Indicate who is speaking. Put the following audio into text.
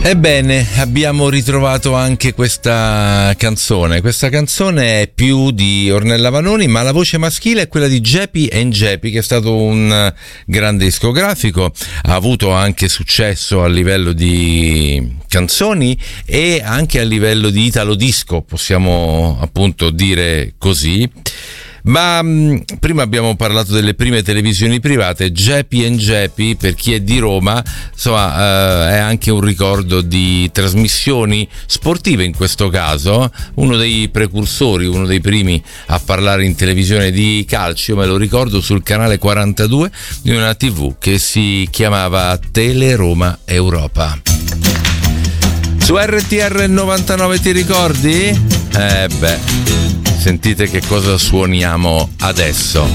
Speaker 1: Ebbene, abbiamo ritrovato anche questa canzone. Questa canzone è più di Ornella Vanoni, ma la voce maschile è quella di Geppi & Geppi, che è stato un grande discografico, ha avuto anche successo a livello di canzoni e anche a livello di italo disco, possiamo appunto dire così. Ma prima abbiamo parlato delle prime televisioni private. Geppi & Geppi, per chi è di Roma, insomma, è anche un ricordo di trasmissioni sportive, in questo caso uno dei precursori, uno dei primi a parlare in televisione di calcio. Me lo ricordo sul canale 42 di una TV che si chiamava Teleroma Europa. Su RTR 99 ti ricordi? Sentite che cosa suoniamo adesso.